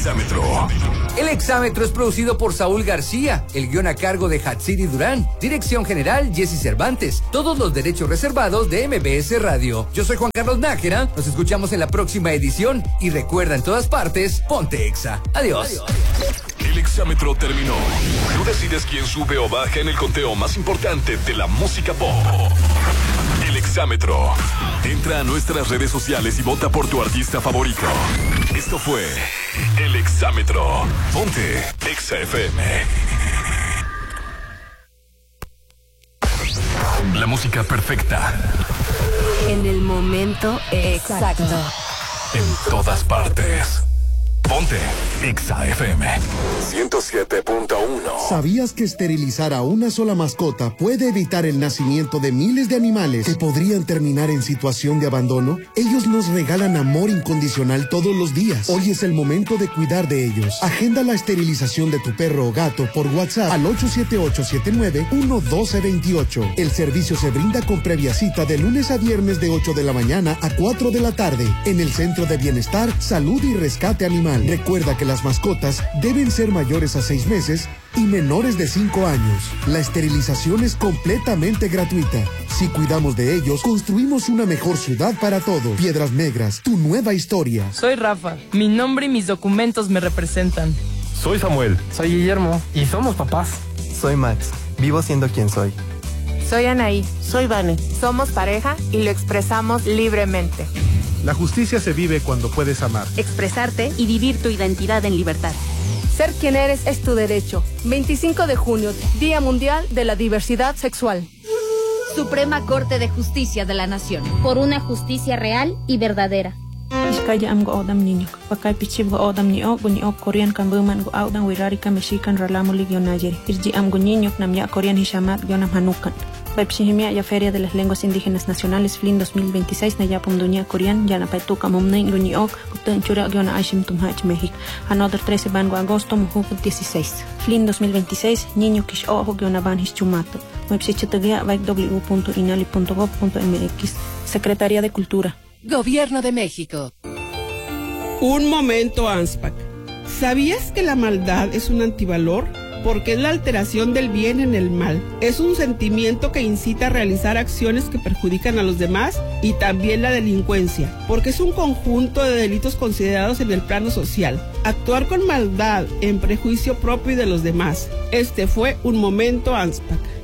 Exámetro. El Exámetro es producido por Saúl García, el guión a cargo de Hatsiri Durán, dirección general Jesse Cervantes, todos los derechos reservados de MBS Radio. Yo soy Juan Carlos Nájera, nos escuchamos en la próxima edición y recuerda en todas partes, ponte Exa. Adiós. El Exámetro terminó. Tú decides quién sube o baja en el conteo más importante de la música pop. El Exámetro. Entra a nuestras redes sociales y vota por tu artista favorito. Esto fue El Exámetro. Ponte Exa FM. La música perfecta. En el momento exacto. En todas partes. Ponte Exa FM 107.1. ¿Sabías que esterilizar a una sola mascota puede evitar el nacimiento de miles de animales que podrían terminar en situación de abandono? Ellos nos regalan amor incondicional todos los días. Hoy es el momento de cuidar de ellos. Agenda la esterilización de tu perro o gato por WhatsApp al 878-79-11228. El servicio se brinda con previa cita de lunes a viernes de 8 de la mañana a 4 de la tarde en el Centro de Bienestar, Salud y Rescate Animal. Recuerda que las mascotas deben ser mayores a 6 meses y menores de 5 años. La esterilización es completamente gratuita. Si cuidamos de ellos, construimos una mejor ciudad para todos. Piedras Negras, tu nueva historia. Soy Rafa. Mi nombre y mis documentos me representan. Soy Samuel. Soy Guillermo. Y somos papás. Soy Max. Vivo siendo quien soy. Soy Anaí. Soy Vane. Somos pareja y lo expresamos libremente. La justicia se vive cuando puedes amar, expresarte y vivir tu identidad en libertad. Ser quien eres es tu derecho. 25 de junio, Día Mundial de la Diversidad Sexual. Suprema Corte de Justicia de la Nación. Por una justicia real y verdadera. Iskaya am go odam niño. Pakay pichib go odam niño, guño korean kan buman go audan wirari kan mexican ralamuli guionayeri. Irji am guñiño nam ya korean hishamat guionam hanukan. Pepsihimia ya Feria de las Lenguas Indígenas Nacionales FLIN 2026 na yapum dunia korean ya na paituka momnen guñiok kuten chura guiona aishim tumhach México. Another 13 bango agosto mujuk 16. FLIN 2026 niño kish ojo guiona ban hischumato. Website www.inali.gov.mx. Secretaría de Cultura. Gobierno de México. Un momento, ANSPAC. ¿Sabías que la maldad es un antivalor? Porque es la alteración del bien en el mal. Es un sentimiento que incita a realizar acciones que perjudican a los demás y también la delincuencia, porque es un conjunto de delitos considerados en el plano social. Actuar con maldad en prejuicio propio y de los demás. Este fue un momento, ANSPAC.